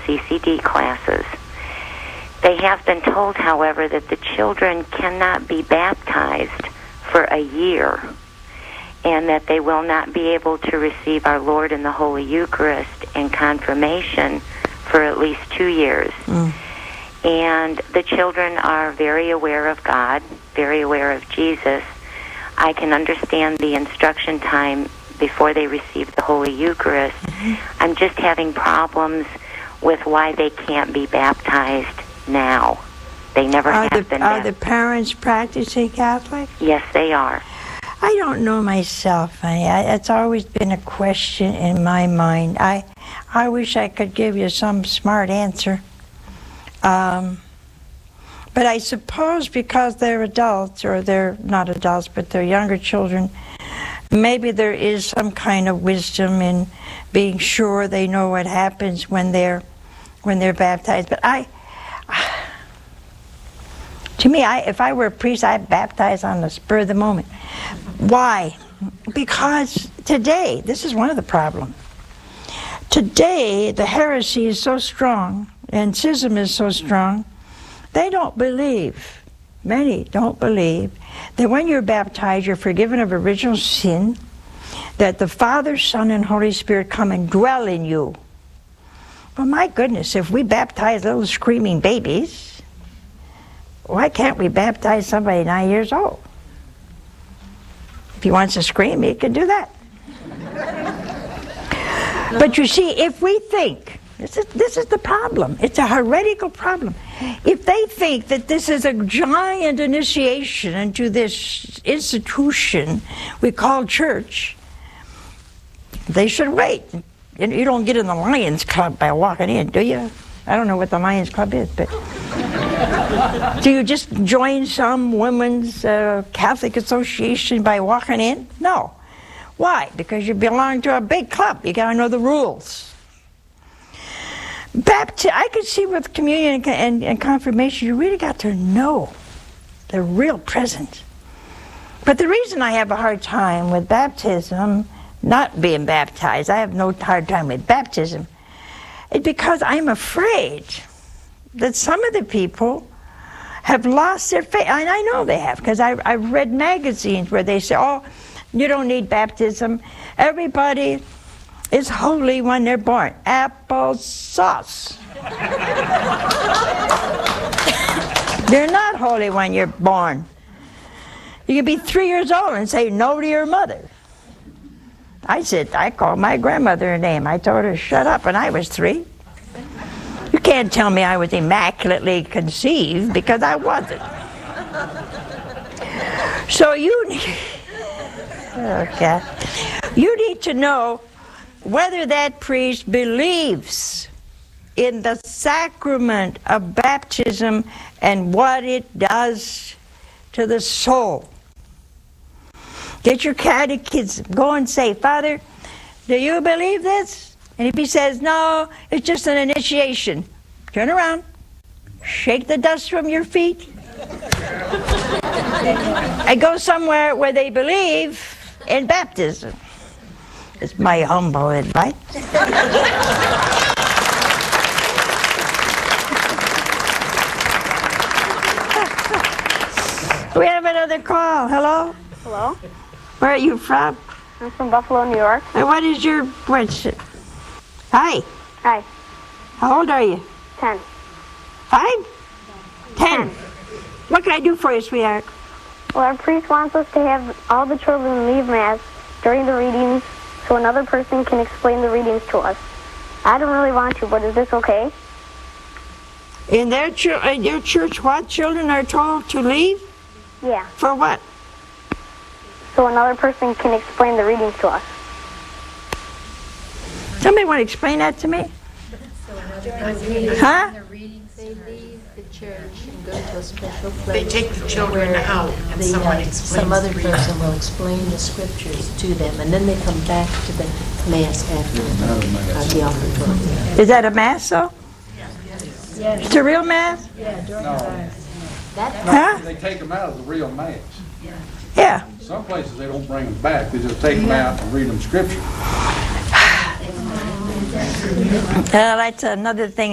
CCD classes. They have been told, however, that the children cannot be baptized for a year, and that they will not be able to receive our Lord in the Holy Eucharist and confirmation for at least 2 years. And the children are very aware of God, very aware of Jesus. I can understand the instruction time before they receive the Holy Eucharist. I'm just having problems with why they can't be baptized now. They never have been baptized. Are the parents practicing Catholic? Yes, they are. I don't know myself, honey. It's always been a question in my mind. I wish I could give you some smart answer. But I suppose because they're adults, or they're not adults, but they're younger children, maybe there is some kind of wisdom in being sure they know what happens when they're baptized. But to me, if I were a priest, I'd baptize on the spur of the moment. Why? Because today, this is one of the problems. Today, the heresy is so strong, and schism is so strong, they don't believe, many don't believe, that when you're baptized, you're forgiven of original sin, that the Father, Son, and Holy Spirit come and dwell in you. Well, my goodness, if we baptize little screaming babies, why can't we baptize somebody 9 years old? If he wants to scream, he can do that. But you see, if we think, this is the problem. It's a heretical problem. If they think that this is a giant initiation into this institution we call church, they should wait. You don't get in the Lions Club by walking in, do you? I don't know what the Lions Club is, but... Do you just join some women's Catholic association by walking in? No. Why? Because you belong to a big club. You got to know the rules. I could see with communion and confirmation, you really got to know the real presence. But the reason I have a hard time with baptism, not being baptized, I have no hard time with baptism, is because I'm afraid that some of the people have lost their faith. And I know they have, because I've read magazines where they say, oh, you don't need baptism. Everybody is holy when they're born. Applesauce. They're not holy when you're born. You can be 3 years old and say no to your mother. I called my grandmother her name. I told her, shut up, and I was 3. You can't tell me I was immaculately conceived, because I wasn't. So you need to know whether that priest believes in the sacrament of baptism and what it does to the soul. Get your catechism. Go and say, Father, do you believe this? And if he says, no, it's just an initiation, turn around, shake the dust from your feet, and go somewhere where they believe in baptism. It's my humble advice. We have another call. Hello? Hello? Where are you from? I'm from Buffalo, New York. And what is your... Hi. Hi. How old are you? 10. 5? 10. What can I do for you, sweetheart? Well, our priest wants us to have all the children leave Mass during the readings so another person can explain the readings to us. I don't really want to, but is this okay? In your church, what? Children are told to leave? Yeah. For what? So another person can explain the readings to us. Somebody want to explain that to me? Huh? They leave the church and go to a special place. They take the children out and someone explains some other the reading. person will explain the scriptures to them, and then they come back to the Mass after the offertory. Is that a Mass, though? Yeah. It's a real Mass? Yeah, during the Mass. Huh? They take them out of the real Mass. Yeah. Some places they don't bring them back. They just take them out and read them scripture. That's another thing.